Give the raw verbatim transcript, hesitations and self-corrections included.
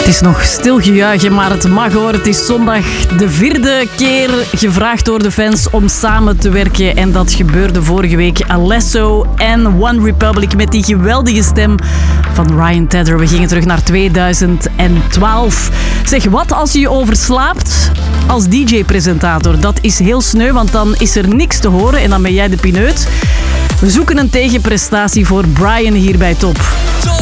Het is nog stilgejuichen, maar het mag hoor. Het is zondag de vierde keer gevraagd door de fans om samen te werken. En dat gebeurde vorige week. Alesso en One Republic met die geweldige stem van Ryan Tedder. We gingen terug naar tweeduizend twaalf. Zeg, wat als je je overslaapt als D J-presentator? Dat is heel sneu, want dan is er niks te horen en dan ben jij de pineut. We zoeken een tegenprestatie voor Brian hier bij Top.